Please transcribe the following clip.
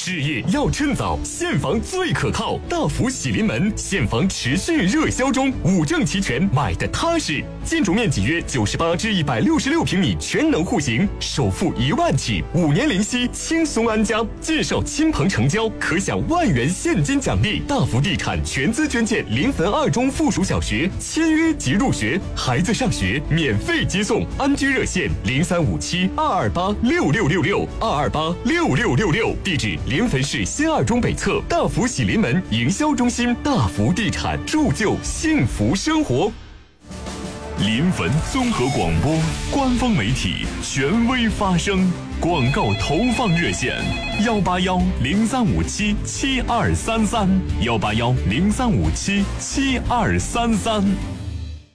置业要趁早，现房最可靠。大福喜临门，现房持续热销中，五证齐全，买的踏实。建筑面积约98至166平米，全能户型，首付1万起，5年零息，轻松安家。介绍亲朋成交，可享1万元现金奖励。大福地产全资捐建临汾2中附属小学，签约即入学，孩子上学免费接送。安居热线035722826666，2286666，地址临汾市新2中北侧大福喜临门营销中心。大福地产，铸就幸福生活。 临汾综合广播官方媒体，权威发声。广告投放热线：18103577233，18103577233。